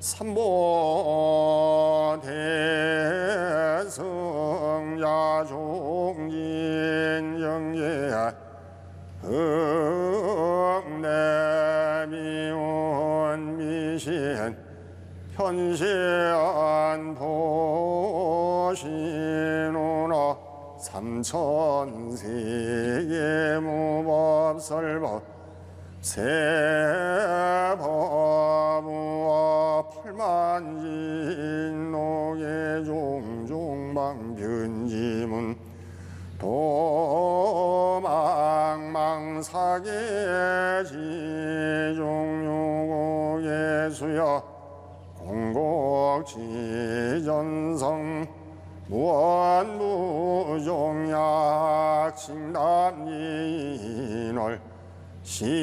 삼보 대성야 종진 영예 흑내미원 미신 현시안 보시노나 삼천세계 무법설법 세법무와 팔만진록의 종종방변지문 도망망사계지종유고의 수여 공곡지전성 무언무종약 칭남인월